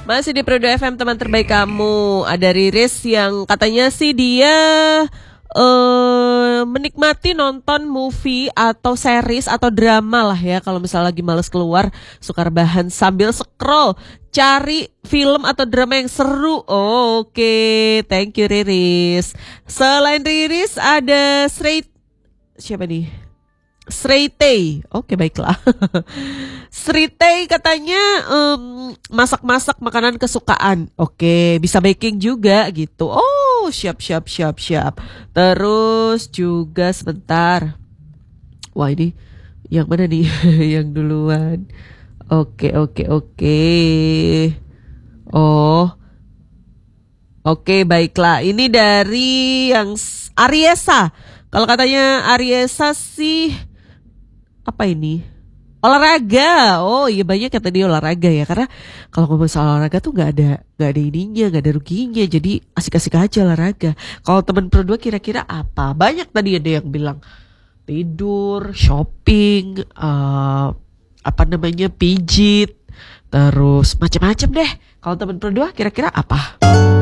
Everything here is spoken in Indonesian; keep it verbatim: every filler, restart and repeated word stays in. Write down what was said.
Masih di Prodo F M, teman terbaik kamu. Ada Riris yang katanya sih dia uh, menikmati nonton movie atau series atau drama lah ya. Kalau misalnya lagi males keluar, suka rebahan sambil scroll cari film atau drama yang seru. Oh, oke, okay. Thank you Riris. Selain Riris ada Sreit, siapa nih? Sreitei, oke okay, baiklah. Sreitei katanya um, masak-masak makanan kesukaan. Oke, okay, bisa baking juga gitu. Oh, siap siap siap siap. Terus juga sebentar. Wah ini yang mana nih? Yang duluan. Oke okay, oke okay, oke. Okay. Oh, oke okay, baiklah. Ini dari yang Ariesa. Kalau katanya Ariesa sih apa ini? Olahraga. Oh iya, banyak yang tadi olahraga ya. Karena kalau ngomong soal olahraga tuh gak ada gak ada ininya, gak ada ruginya. Jadi asik-asik aja olahraga. Kalau teman berdua kira-kira apa? Banyak tadi ada yang bilang tidur, shopping, uh, apa namanya, pijit, terus macam-macam deh. Kalau teman berdua kira-kira apa?